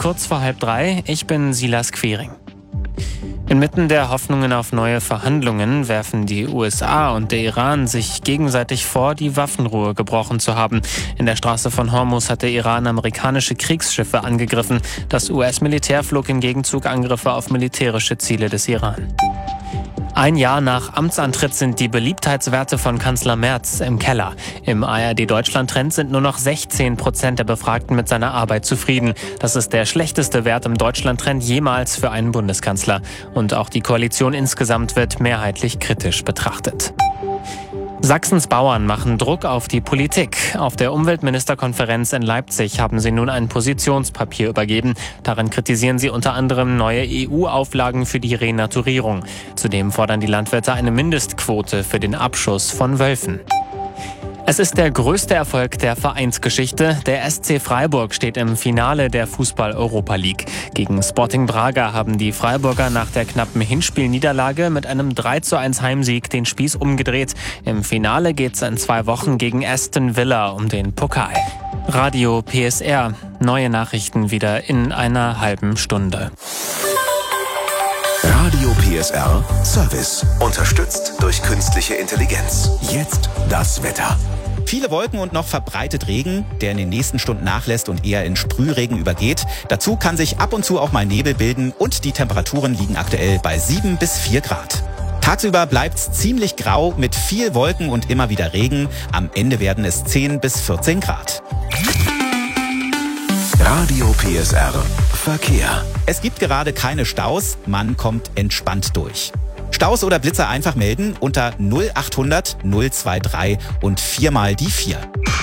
kurz vor 2:30. Ich bin Silas Quering. Inmitten der Hoffnungen auf neue Verhandlungen werfen die USA und der Iran sich gegenseitig vor, die Waffenruhe gebrochen zu haben. In der Straße von Hormuz hat der Iran amerikanische Kriegsschiffe angegriffen. Das US-Militär flog im Gegenzug Angriffe auf militärische Ziele des Iran. Ein Jahr nach Amtsantritt sind die Beliebtheitswerte von Kanzler Merz im Keller. Im ARD-Deutschland-Trend sind nur noch 16% der Befragten mit seiner Arbeit zufrieden. Das ist der schlechteste Wert im Deutschland-Trend jemals für einen Bundeskanzler. Und auch die Koalition insgesamt wird mehrheitlich kritisch betrachtet. Sachsens Bauern machen Druck auf die Politik. Auf der Umweltministerkonferenz in Leipzig haben sie nun ein Positionspapier übergeben. Darin kritisieren sie unter anderem neue EU-Auflagen für die Renaturierung. Zudem fordern die Landwirte eine Mindestquote für den Abschuss von Wölfen. Es ist der größte Erfolg der Vereinsgeschichte. Der SC Freiburg steht im Finale der Fußball-Europa League. Gegen Sporting Braga haben die Freiburger nach der knappen Hinspielniederlage mit einem 3:1 Heimsieg den Spieß umgedreht. Im Finale geht's in 2 Wochen gegen Aston Villa um den Pokal. Radio PSR. Neue Nachrichten wieder in einer halben Stunde. Radio PSR Service. Unterstützt durch künstliche Intelligenz. Jetzt das Wetter. Viele Wolken und noch verbreitet Regen, der in den nächsten Stunden nachlässt und eher in Sprühregen übergeht. Dazu kann sich ab und zu auch mal Nebel bilden und die Temperaturen liegen aktuell bei 7 bis 4 Grad. Tagsüber bleibt's ziemlich grau mit viel Wolken und immer wieder Regen. Am Ende werden es 10 bis 14 Grad. Radio PSR Verkehr. Es gibt gerade keine Staus, man kommt entspannt durch. Staus oder Blitzer einfach melden unter 0800 023 und 4 mal die 4.